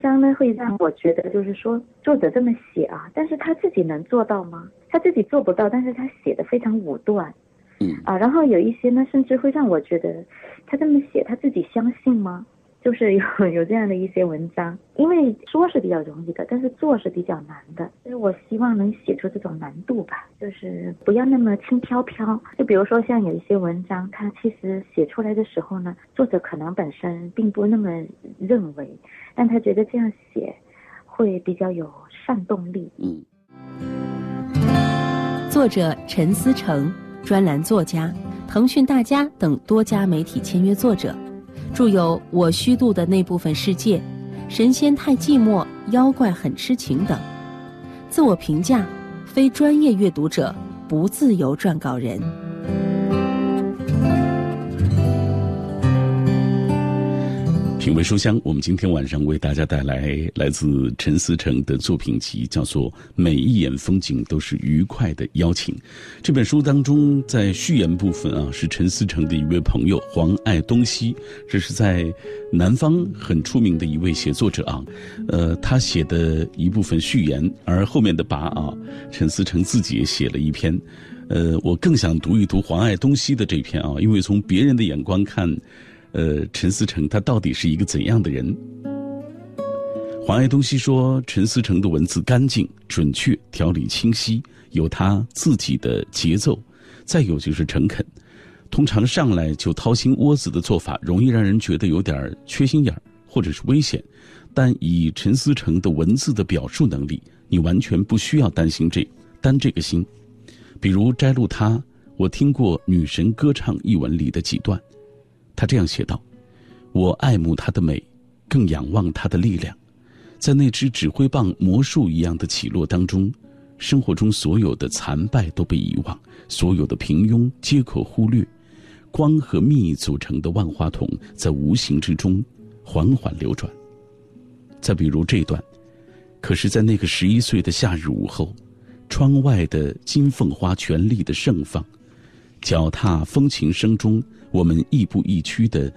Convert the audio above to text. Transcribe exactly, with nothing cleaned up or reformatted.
这样呢会让我觉得就是说作者这么写啊，但是他自己能做到吗？他自己做不到，但是他写得非常武断。 嗯啊，然后有一些呢甚至会让我觉得他这么写他自己相信吗？就是有有这样的一些文章，因为说是比较容易的，但是做是比较难的，所以我希望能写出这种难度吧，就是不要那么轻飘飘。就比如说像有一些文章，它其实写出来的时候呢，作者可能本身并不那么认为，但他觉得这样写会比较有煽动力。 嗯， 作者陈思诚，专栏作家，腾讯大家等多家媒体签约作者，著有《我虚度的那部分世界》《神仙太寂寞》《妖怪很痴情》等。自我评价：非专业阅读者，不自由撰稿人。 品味书香，我们今天晚上为大家带来来自陈思诚的作品集，叫做《每一眼风景都是愉快的邀请》。这本书当中，在序言部分啊，是陈思诚的一位朋友黄爱东西，这是在南方很出名的一位写作者啊。呃，他写的一部分序言，而后面的跋啊，陈思诚自己也写了一篇。呃，我更想读一读黄爱东西的这篇啊，因为从别人的眼光看。呃，陈思诚他到底是一个怎样的人？黄爱东西说，陈思诚的文字干净、准确、条理清晰，有他自己的节奏，再有就是诚恳。通常上来就掏心窝子的做法，容易让人觉得有点缺心眼儿，或者是危险。但以陈思诚的文字的表述能力，你完全不需要担心这担这个心。比如摘录他我听过女神歌唱一文里的几段。他这样写道：我爱慕她的美，更仰望她的力量。在那只指挥棒魔术一样的起落当中，生活中所有的残败都被遗忘，所有的平庸皆可忽略。光和蜜组成的万花筒在无形之中缓缓流转。再比如这段：可是在那个十一岁的夏日午后，窗外的金凤花全力的盛放，脚踏风琴声中，我们亦步亦趋地